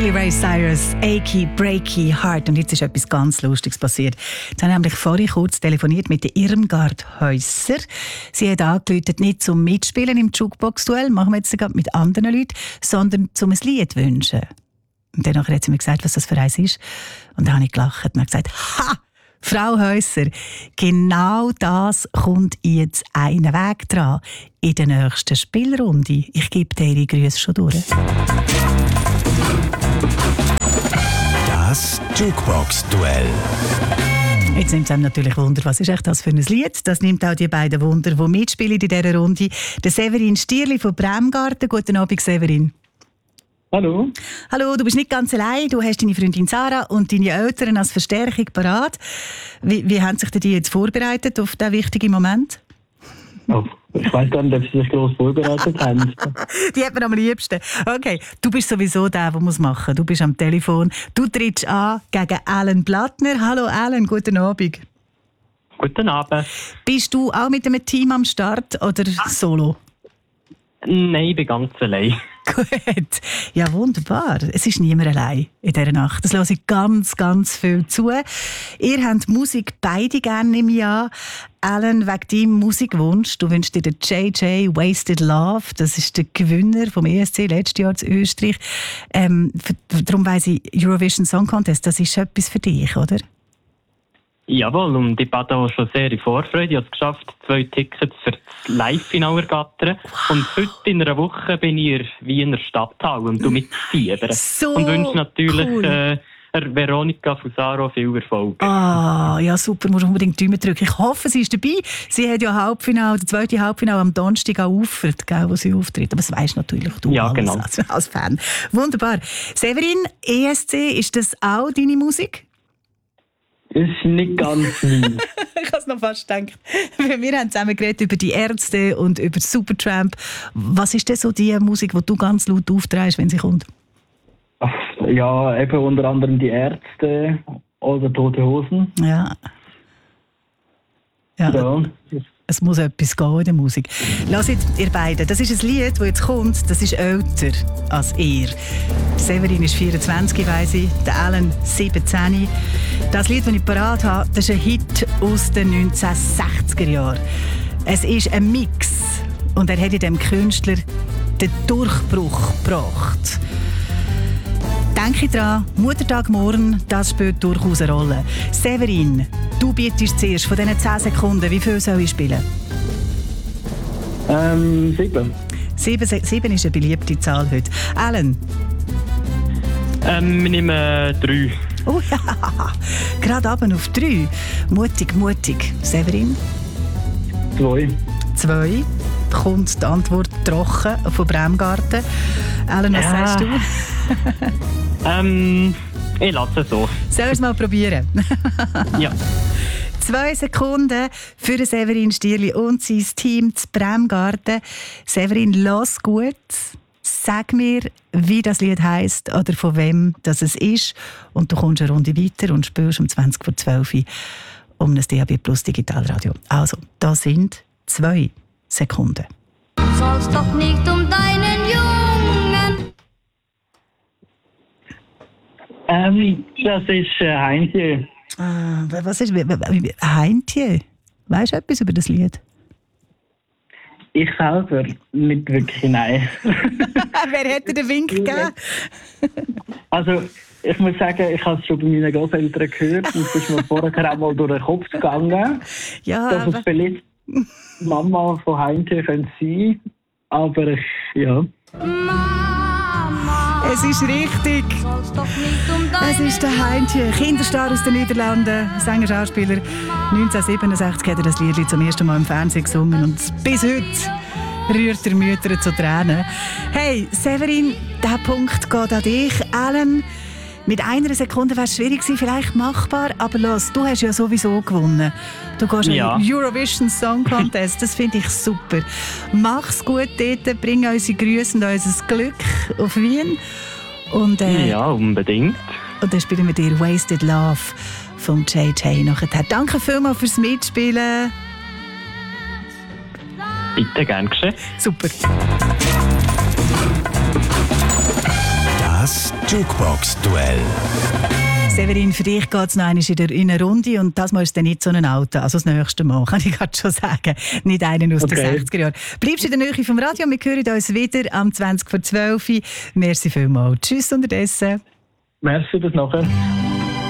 Billy Ray Cyrus, Achy Breaky Heart. Und jetzt ist etwas ganz Lustiges passiert. Jetzt habe ich nämlich vorhin kurz telefoniert mit der Irmgard Häusser. Sie hat angerufen, nicht zum Mitspielen im Jukebox-Duell, machen wir jetzt gerade mit anderen Leuten, sondern zum ein Lied wünschen. Und dann hat sie mir gesagt, was das für eins ist. Und dann habe ich gelacht und habe gesagt, ha! Frau Häusser, genau das kommt jetzt einen Weg dran in der nächsten Spielrunde. Ich gebe dir Ihre Grüße schon durch. Das Jukebox-Duell. Jetzt nimmt es einem natürlich Wunder, was ist echt das für ein Lied? Das nimmt auch die beiden Wunder, die mitspielen in dieser Runde. Der Severin Stierli von Bremgarten. Guten Abend, Severin. Hallo. Hallo, du bist nicht ganz allein. Du hast deine Freundin Sarah und deine Eltern als Verstärkung parat. Wie haben sich die jetzt vorbereitet auf diesen wichtigen Moment? Oh, ich weiss gar nicht, ob sie sich gross vorbereitet haben. Die hat man am liebsten. Okay, du bist sowieso der muss machen. Du bist am Telefon. Du trittst an gegen Alan Blattner. Hallo Alan, guten Abend. Guten Abend. Bist du auch mit einem Team am Start oder solo? Nein, ich bin ganz allein. Gut, ja wunderbar. Es ist niemand allein in dieser Nacht. Das höre ich ganz, ganz viel zu. Ihr habt Musik beide gerne im Jahr. Alan, wegen deinem Musikwunsch, du wünschst dir den JJ Wasted Love. Das ist der Gewinner vom ESC letztes Jahr in Österreich. Darum weiss ich, Eurovision Song Contest, das ist etwas für dich, oder? Jawohl, und ich bin da schon sehr in Vorfreude. Ich habe es geschafft, 2 Tickets für das Live-Finale ergattern. Wow. Und heute in einer Woche bin ich in der Wiener Stadthalle und mitfiebern. So und wünsche natürlich cool. Veronika Fusaro viel Erfolg. Ah, ja super, musst unbedingt die Daumen drücken. Ich hoffe, sie ist dabei. Sie hat ja das zweite Halbfinale am Donnerstag auch aufgehört, wo sie auftritt. Aber das weisst natürlich du ja, genau. als Fan. Wunderbar. Severin, ESC, ist das auch deine Musik? Ist nicht ganz meins. Ich habe es noch fast gedacht. Wir haben zusammen geredet über die Ärzte und über Supertramp. Was ist denn so die Musik, die du ganz laut aufträgst, wenn sie kommt? Ja, eben unter anderem die Ärzte oder Tote Hosen. Ja. Es muss etwas gehen in der Musik. Lasst ihr beiden, das ist ein Lied, das jetzt kommt, das ist älter als ihr. Severin ist 24, weiss ich, der Alan 17. Das Lied, das ich parat habe, das ist ein Hit aus den 1960er Jahren. Es ist ein Mix und er hat in diesem Künstler den Durchbruch gebracht. Denke dran, Muttertag morgen, das spielt durchaus eine Rolle. Severin, du bietest zuerst von diesen 10 Sekunden. Wie viel soll ich spielen? 7. 7 ist eine beliebte Zahl heute. Alan? Wir nehmen 3. Oh ja, gerade runter auf 3. Mutig. Severin? 2. 2. Kommt die Antwort trocken von Bremgarten. Alan, was sagst du? Ich lasse es so. Soll ich es mal probieren? Ja. 2 Sekunden für Severin Stierli und sein Team zu Bremgarten. Severin, lass gut. Sag mir, wie das Lied heisst oder von wem das es ist. Und du kommst eine Runde weiter und spielst um 20:12 Uhr um ein DAB+ Digitalradio. Also, das sind 2 Sekunden. Du sollst doch nicht um deinen Jungen. Das ist Heintje. Was ist Heintje? Weißt du etwas über das Lied? Ich selber nicht wirklich, nein. Wer hätte den Wink gegeben? Also, ich muss sagen, ich habe es schon bei meinen Großeltern gehört und es ist mir vorher auch mal durch den Kopf gegangen, Ja, dass es vielleicht Mama von Heintje könnte sein, aber ja. Mama, es ist richtig. du sollst doch nicht um deinen Es ist der Heintje, Kinderstar aus den Niederlanden, Sänger, Schauspieler. 1967 hat er das Lied zum ersten Mal im Fernsehen gesungen und bis heute rührt er Mütter zu Tränen. Hey, Severin, dieser Punkt geht an dich. Alan, mit 1 Sekunde wäre es schwierig gewesen, vielleicht machbar, aber los, du hast ja sowieso gewonnen. Du gehst Ja. in den Eurovision Song Contest, das finde ich super. Mach's gut dort, bring unsere Grüße und unser Glück auf Wien. Und, Ja, unbedingt. und dann spielen wir dir «Wasted Love» vom JJ nachher. Danke vielmals fürs Mitspielen. Bitte, gern geschehen. Super. Das Jukebox-Duell. Severin, für dich geht es noch einmal in eine Runde und das Mal ist dann nicht so ein Auto. Also das nächste Mal, kann ich gerade schon sagen. Nicht einen aus den 60er Jahren. Bleibst in der Nähe vom Radio, wir hören uns wieder am 20 vor 12 Uhr. Merci vielmals. Tschüss unterdessen. Merci, bis nachher.